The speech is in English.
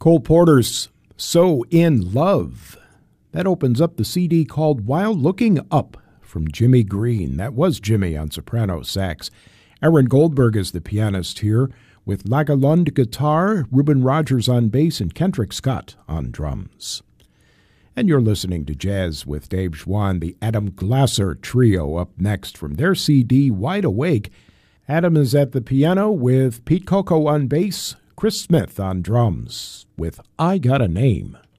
Cole Porter's So In Love. That opens up the CD called While Looking Up from Jimmy Green. That was Jimmy on soprano sax. Aaron Goldberg is the pianist here with Lagalund guitar, Reuben Rogers on bass, and Kendrick Scott on drums. And you're listening to Jazz with Dave Schwann, the Adam Glasser Trio up next from their CD Wide Awake. Adam is at the piano with Pete Coco on bass, Chris Smith on drums with I Got a Name.